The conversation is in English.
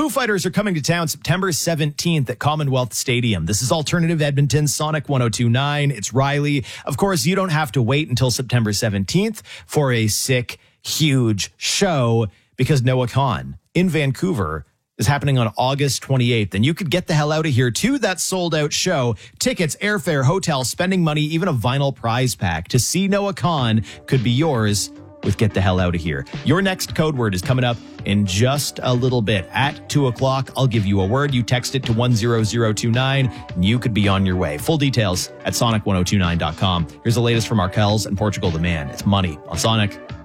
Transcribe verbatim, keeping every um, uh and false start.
Foo Fighters are coming to town September seventeenth at Commonwealth Stadium. This is Alternative Edmonton, Sonic one oh two point nine. It's Riley. Of course, you don't have to wait until September seventeenth for a sick, huge show because Noah Kahan in Vancouver is happening on August twenty-eighth. And you could get the hell out of here to that sold out show. Tickets, airfare, hotel, spending money, even a vinyl prize pack to see Noah Kahan could be yours with Get the Hell Out of Here. Your next code word is coming up in just a little bit. At two o'clock, I'll give you a word. You text it to one zero zero two nine, and you could be on your way. Full details at sonic ten twenty-nine dot com. Here's the latest from Arkells and Portugal the Man. It's Money on Sonic.